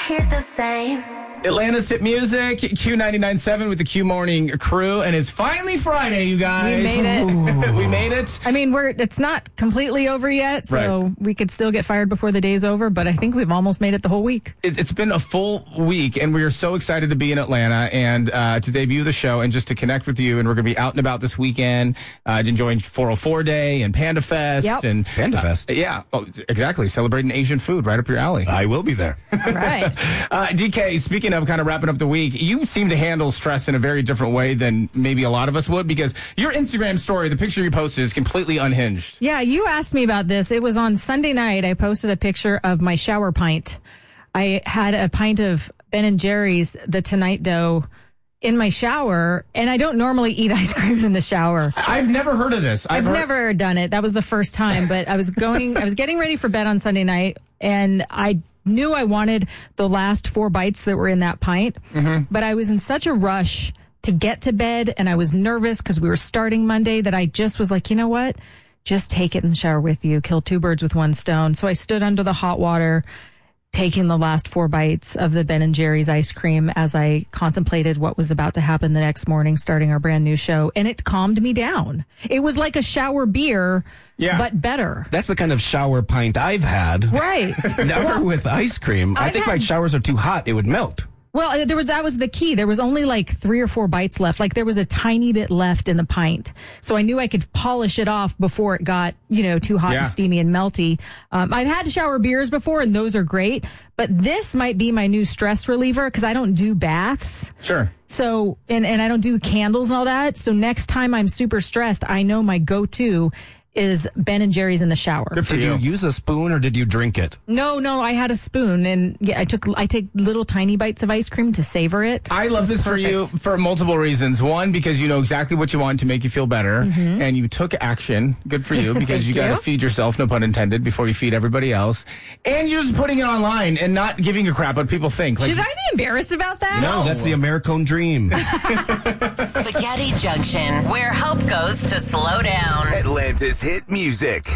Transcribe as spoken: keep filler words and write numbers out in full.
hear the same. Atlanta's hit music, Q ninety-nine point seven with the Q Morning Crew, and it's finally Friday, you guys. We made it. We made it. I mean, we're it's not completely over yet, so Right. we could still get fired before the day's over, but I think we've almost made it the whole week. It, it's been a full week, and we are so excited to be in Atlanta and uh, to debut the show and just to connect with you. And we're going to be out and about this weekend, uh, enjoying four oh four Day and Panda Fest. Yep. And, Panda uh, Fest. Yeah, oh, exactly. Celebrating Asian food right up your alley. I will be there. All right. Uh, D K, speaking of kind of wrapping up the week, you seem to handle stress in a very different way than maybe a lot of us would, because your Instagram story, the picture you posted, is completely unhinged. Yeah, you asked me about this. It was on Sunday night. I posted a picture of my shower pint. I had a pint of Ben and Jerry's, the Tonight Dough, in my shower, and I don't normally eat ice cream in the shower. I've never heard of this. I've, heard- never done it. That was the first time, but I was going, I was getting ready for bed on Sunday night, and I knew I wanted the last four bites that were in that pint, mm-hmm. but I was in such a rush to get to bed, and I was nervous because we were starting Monday that I just was like, you know what? Just take it in the shower with you. Kill two birds with one stone. So I stood under the hot water, taking the last four bites of the Ben and Jerry's ice cream as I contemplated what was about to happen the next morning, starting our brand new show. And it calmed me down. It was like a shower beer, Yeah. but better. That's the kind of shower pint I've had. Right. Never with ice cream. I I've think had- my showers are too hot. It would melt. Well, there was that was the key. There was only like three or four bites left. Like there was a tiny bit left in the pint, so I knew I could polish it off before it got, you know, too hot Yeah. and steamy and melty. Um, I've had shower beers before, and those are great. But this might be my new stress reliever because I don't do baths. Sure. So and and I don't do candles and all that. So next time I'm super stressed, I know my go-to is Ben and Jerry's in the shower. Good for Did you you. use a spoon or did you drink it? No, no, I had a spoon, and yeah, I took I take little tiny bites of ice cream to savor it. I love this for you for multiple reasons. One, because you know exactly what you want to make you feel better, and you took action. Good for you, because Thank you got to you. feed yourself, no pun intended, before you feed everybody else. And you're just putting it online and not giving a crap what people think. Like, Should I be embarrassed about that? No, that's the American dream. Spaghetti Junction, where hope goes to slow down. Atlanta's hit music.